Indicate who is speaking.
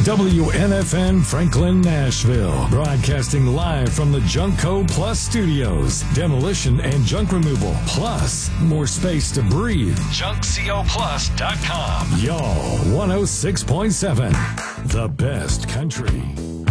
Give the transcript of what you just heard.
Speaker 1: WNFN Franklin, Nashville. Broadcasting live from the Junkco Plus Studios. Demolition and junk removal. Plus, more space to breathe. JunkCoPlus.com. Y'all, 106.7. The best country.